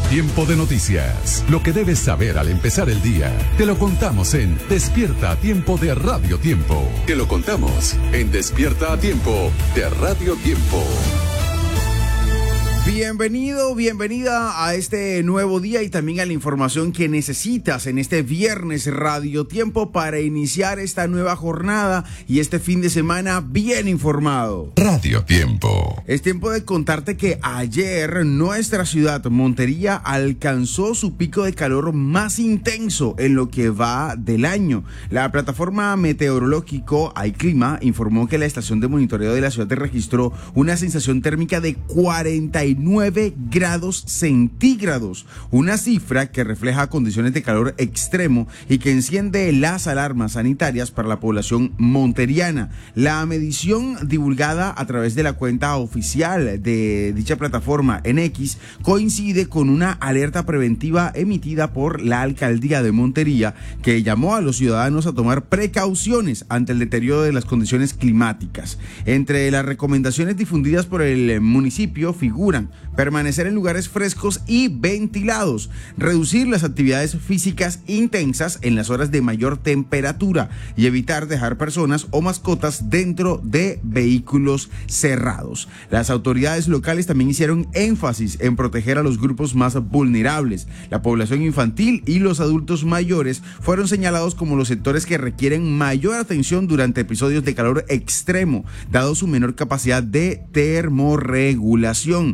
Tiempo de noticias. Lo que debes saber al empezar el día. Te lo contamos en Despierta a Tiempo de Radio Tiempo. Te lo contamos en Despierta a Tiempo de Radio Tiempo. Bienvenido, bienvenida a este nuevo día y también a la información que necesitas en este viernes Radio Tiempo para iniciar esta nueva jornada y este fin de semana bien informado. Radio Tiempo. Es tiempo de contarte que ayer nuestra ciudad, Montería, alcanzó su pico de calor más intenso en lo que va del año. La plataforma meteorológico iClima informó que la estación de monitoreo de la ciudad registró una sensación térmica de 49 grados centígrados, una cifra que refleja condiciones de calor extremo y que enciende las alarmas sanitarias para la población monteriana. La medición divulgada a través de la cuenta oficial de dicha plataforma en X coincide con una alerta preventiva emitida por la alcaldía de Montería, que llamó a los ciudadanos a tomar precauciones ante el deterioro de las condiciones climáticas. Entre las recomendaciones difundidas por el municipio figuran permanecer en lugares frescos y ventilados, reducir las actividades físicas intensas en las horas de mayor temperatura y evitar dejar personas o mascotas dentro de vehículos cerrados. Las autoridades locales también hicieron énfasis en proteger a los grupos más vulnerables. La población infantil y los adultos mayores fueron señalados como los sectores que requieren mayor atención durante episodios de calor extremo, dado su menor capacidad de termorregulación.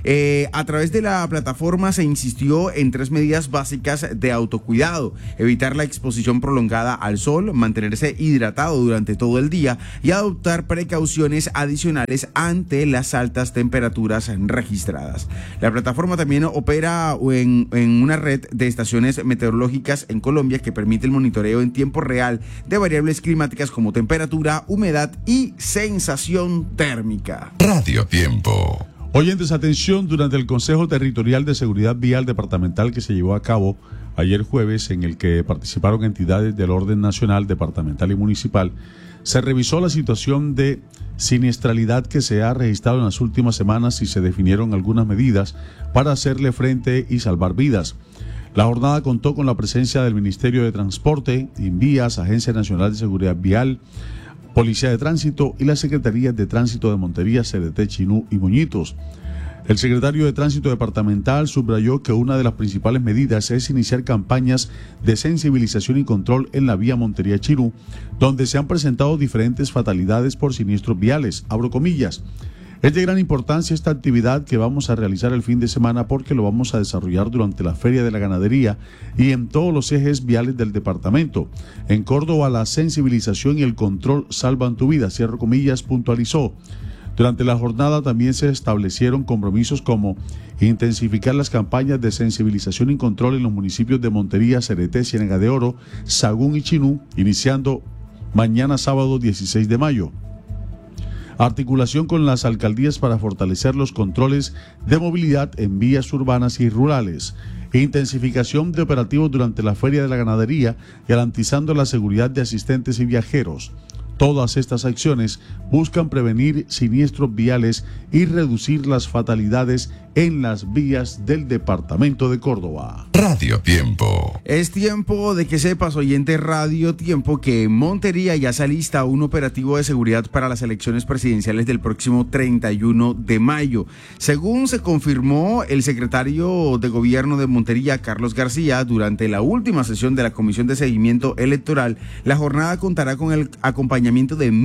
A través de la plataforma se insistió en 3 medidas básicas de autocuidado: evitar la exposición prolongada al sol, mantenerse hidratado durante todo el día y adoptar precauciones adicionales ante las altas temperaturas registradas. La plataforma también opera en una red de estaciones meteorológicas en Colombia que permite el monitoreo en tiempo real de variables climáticas como temperatura, humedad y sensación térmica. Radio Tiempo. Oyentes, atención, durante el Consejo Territorial de Seguridad Vial Departamental que se llevó a cabo ayer jueves, en el que participaron entidades del orden nacional, departamental y municipal, se revisó la situación de siniestralidad que se ha registrado en las últimas semanas y se definieron algunas medidas para hacerle frente y salvar vidas. La jornada contó con la presencia del Ministerio de Transporte, Invías, Agencia Nacional de Seguridad Vial, Policía de Tránsito y las Secretarías de Tránsito de Montería, CDT, Chinú y Moñitos. El secretario de Tránsito Departamental subrayó que una de las principales medidas es iniciar campañas de sensibilización y control en la vía Montería-Chinú, donde se han presentado diferentes fatalidades por siniestros viales, abro comillas. Es de gran importancia esta actividad que vamos a realizar el fin de semana porque lo vamos a desarrollar durante la Feria de la Ganadería y en todos los ejes viales del departamento. En Córdoba, la sensibilización y el control salvan tu vida, cierro comillas, puntualizó. Durante la jornada también se establecieron compromisos como intensificar las campañas de sensibilización y control en los municipios de Montería, Cereté, Ciénaga de Oro, Sagún y Chinú, iniciando mañana sábado 16 de mayo. Articulación con las alcaldías para fortalecer los controles de movilidad en vías urbanas y rurales. Intensificación de operativos durante la Feria de la Ganadería, garantizando la seguridad de asistentes y viajeros. Todas estas acciones buscan prevenir siniestros viales y reducir las fatalidades en las vías del departamento de Córdoba. Radio Tiempo. Es tiempo de que sepas, oyente Radio Tiempo, que en Montería ya se alista un operativo de seguridad para las elecciones presidenciales del próximo 31 de mayo. Según se confirmó el secretario de Gobierno de Montería, Carlos García, durante la última sesión de la Comisión de Seguimiento Electoral, la jornada contará con el acompañamiento de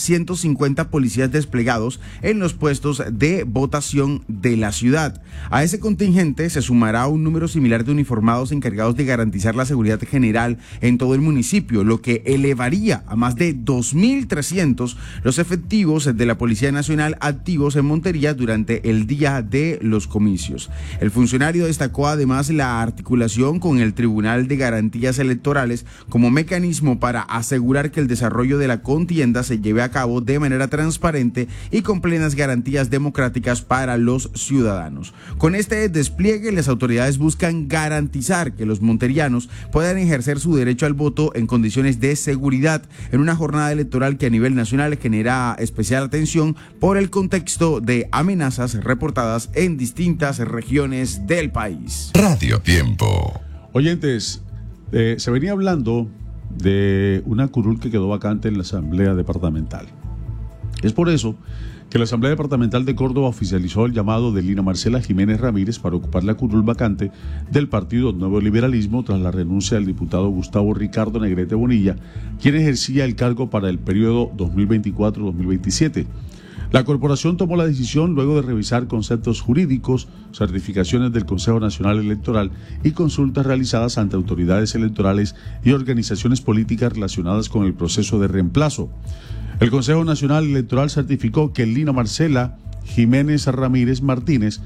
1.150 policías desplegados en los puestos de votación de la ciudad. A ese contingente se sumará un número similar de uniformados encargados de garantizar la seguridad general en todo el municipio, lo que elevaría a más de 2.300 los efectivos de la Policía Nacional activos en Montería durante el día de los comicios. El funcionario destacó además la articulación con el Tribunal de Garantías Electorales como mecanismo para asegurar que el desarrollo de la contienda se lleve a cabo de manera transparente y con plenas garantías democráticas para los ciudadanos. Con este despliegue, las autoridades buscan garantizar que los monterianos puedan ejercer su derecho al voto en condiciones de seguridad en una jornada electoral que a nivel nacional genera especial atención por el contexto de amenazas reportadas en distintas regiones del país. Radio Tiempo. Oyentes, se venía hablando de una curul que quedó vacante en la Asamblea Departamental. Es por eso que la Asamblea Departamental de Córdoba oficializó el llamado de Lina Marcela Jiménez Ramírez para ocupar la curul vacante del Partido Nuevo Liberalismo tras la renuncia del diputado Gustavo Ricardo Negrete Bonilla, quien ejercía el cargo para el periodo 2024-2027. La corporación tomó la decisión luego de revisar conceptos jurídicos, certificaciones del Consejo Nacional Electoral y consultas realizadas ante autoridades electorales y organizaciones políticas relacionadas con el proceso de reemplazo. El Consejo Nacional Electoral certificó que Lina Marcela Jiménez Ramírez Martínez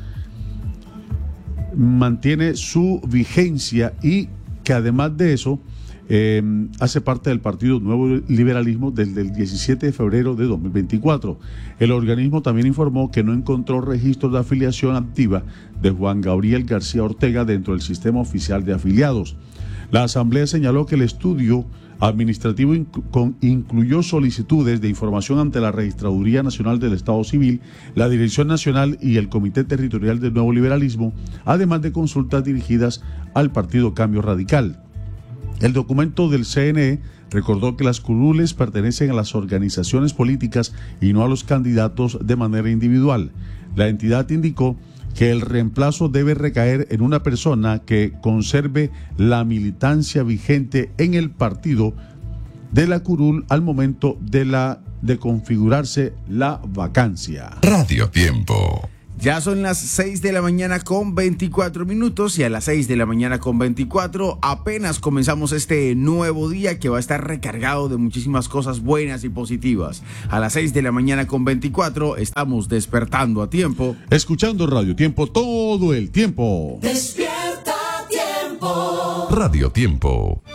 mantiene su vigencia y que además de eso hace parte del Partido Nuevo Liberalismo desde el 17 de febrero de 2024. El organismo también informó que no encontró registros de afiliación activa de Juan Gabriel García Ortega dentro del sistema oficial de afiliados. La Asamblea señaló que el estudio administrativo incluyó solicitudes de información ante la Registraduría Nacional del Estado Civil, la Dirección Nacional y el Comité Territorial del Nuevo Liberalismo, además de consultas dirigidas al Partido Cambio Radical. El documento del CNE recordó que las curules pertenecen a las organizaciones políticas y no a los candidatos de manera individual. La entidad indicó que el reemplazo debe recaer en una persona que conserve la militancia vigente en el partido de la curul al momento de configurarse la vacancia. Radio Tiempo. Ya son las 6 de la mañana con 24 minutos y a las 6 de la mañana con 24 apenas comenzamos este nuevo día que va a estar recargado de muchísimas cosas buenas y positivas. A las 6 de la mañana con 24 estamos despertando a tiempo. Escuchando Radio Tiempo todo el tiempo. Despierta Tiempo. Radio Tiempo.